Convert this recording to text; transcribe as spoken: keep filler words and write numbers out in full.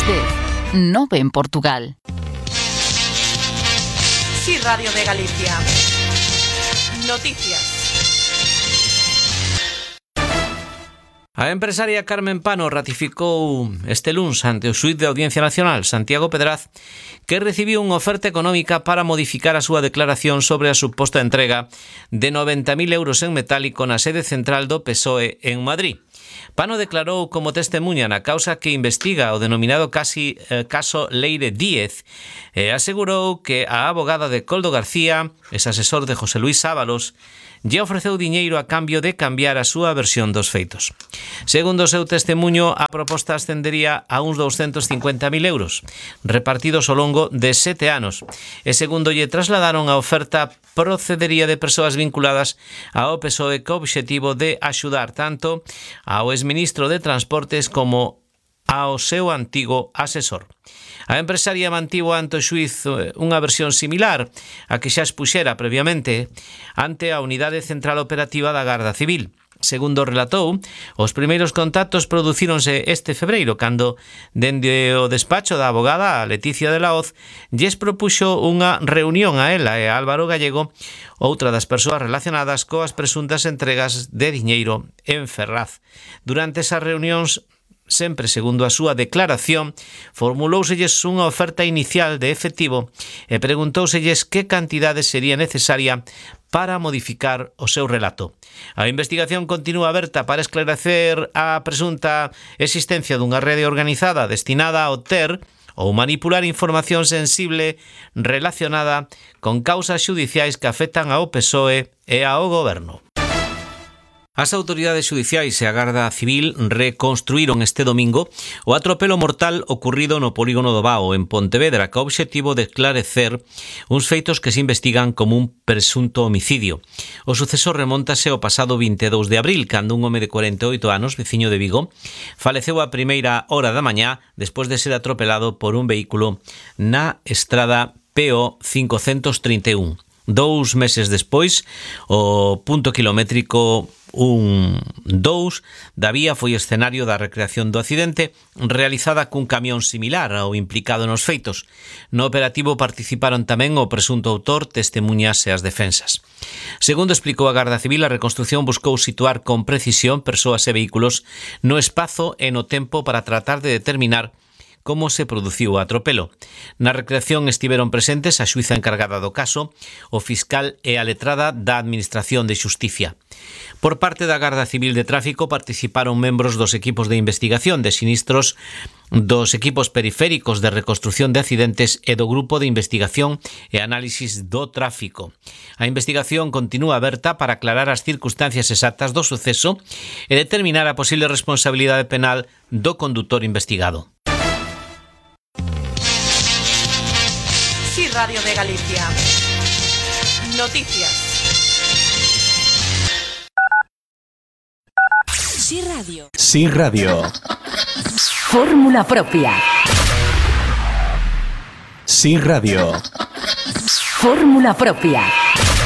dez, nove en Portugal. Sí, Radio de Galicia. Noticias. A empresaria Carmen Pano ratificou este luns ante o xuíz de Audiencia Nacional, Santiago Pedraz, que recibiu unha oferta económica para modificar a súa declaración sobre a suposta entrega de noventa mil euros en metálico na sede central do P S O E en Madrid. Pano declarou como testemunha na causa que investiga o denominado casi, eh, caso Leire Díez e asegurou que a abogada de Coldo García, ex asesor de José Luis Ábalos, lle ofreceu diñeiro a cambio de cambiar a súa versión dos feitos. Segundo o seu testemunho, a proposta ascendería a uns douscentos cincuenta mil euros, repartidos ao longo de sete anos, e segundo lle trasladaron a oferta procedería de persoas vinculadas ao P S O E co obxectivo de axudar tanto ao exministro de Transportes como ao seu antigo asesor. A empresaria mantivo ante o xuíz unha versión similar a que xa expuxera previamente ante a Unidade Central Operativa da Garda Civil. Segundo relatou, os primeiros contactos producíronse este febreiro, cando, dende o despacho da abogada, a Leticia de la Hoz, lles propuxo unha reunión a ela e a Álvaro Gallego, outra das persoas relacionadas coas presuntas entregas de diñeiro en Ferraz. Durante esas reunións, sempre segundo a súa declaración, formulóuselles unha oferta inicial de efectivo e preguntóuselles que cantidade sería necesaria para modificar o seu relato. A investigación continúa aberta para esclarecer a presunta existencia dunha rede organizada destinada a obter ou manipular información sensible relacionada con causas xudiciais que afectan ao P S O E e ao Goberno. As autoridades xudiciais e a Garda Civil reconstruíron este domingo o atropelo mortal ocurrido no polígono do Bao, en Pontevedra, co obxectivo de esclarecer uns feitos que se investigan como un presunto homicidio. O suceso remontase ao pasado vinte e dous de abril, cando un home de cuarenta e oito anos, veciño de Vigo, faleceu a primeira hora da mañá despois de ser atropelado por un vehículo na estrada P O cincocentos trinta e un. Dous meses despois, o punto kilométrico un dous da vía foi escenario da recreación do accidente realizada cun camión similar ao implicado nos feitos. No operativo participaron tamén o presunto autor, testemuñas e as defensas. Segundo explicou a Garda Civil, a reconstrucción buscou situar con precisión persoas e vehículos no espazo e no tempo para tratar de determinar como se produciu o atropelo. Na recreación estiveron presentes a xuíza encargada do caso, o fiscal e a letrada da Administración de Xusticia. Por parte da Garda Civil de Tráfico participaron membros dos equipos de investigación de sinistros, dos equipos periféricos de reconstrucción de accidentes e do grupo de investigación e análisis do tráfico. A investigación continúa aberta para aclarar as circunstancias exactas do suceso e determinar a posible responsabilidade penal do condutor investigado. Sí, Radio de Galicia. Noticias. Sí, Radio. Sí, Radio. Fórmula propia. Sí, Radio. Fórmula propia.